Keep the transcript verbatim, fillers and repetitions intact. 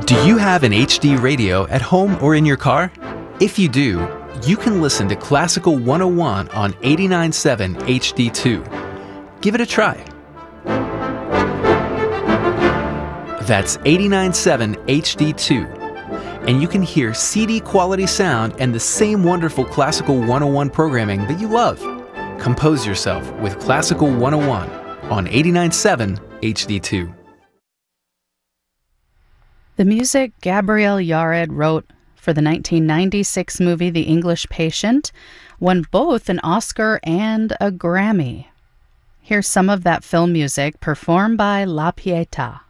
Do you have an H D radio at home or in your car? If you do, you can listen to Classical one oh one on eighty-nine point seven H D two. Give it a try. That's eighty-nine point seven H D two. And you can hear C D quality sound and the same wonderful Classical one oh one programming that you love. Compose yourself with Classical one oh one on eighty-nine point seven H D two. The music Gabriel Yared wrote for the nineteen ninety-six movie The English Patient won both an Oscar and a Grammy. Here's some of that film music performed by La Pietà.